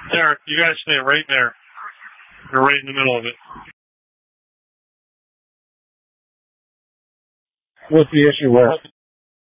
There, you guys stay right there. You're right in the middle of it. What's the issue with?